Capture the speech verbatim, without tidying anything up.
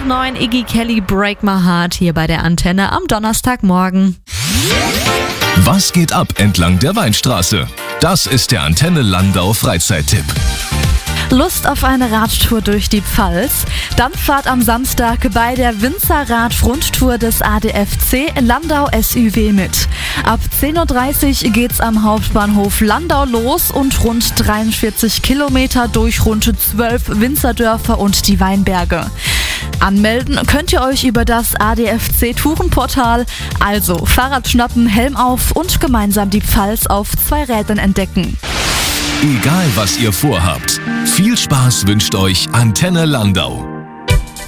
neun, Iggy Kelly, Break My Heart hier bei der Antenne am Donnerstagmorgen. Was geht ab entlang der Weinstraße? Das ist der Antenne Landau Freizeittipp. Lust auf eine Radtour durch die Pfalz? Dann fahrt am Samstag bei der Winzerrad-Rundtour des A D F C Landau S Ü W mit. Ab zehn Uhr dreißig geht's am Hauptbahnhof Landau los und rund dreiundvierzig Kilometer durch rund zwölf Winzerdörfer und die Weinberge. Anmelden könnt ihr euch über das A D F C-Tourenportal, also Fahrrad schnappen, Helm auf und gemeinsam die Pfalz auf zwei Rädern entdecken. Egal was ihr vorhabt, viel Spaß wünscht euch Antenne Landau.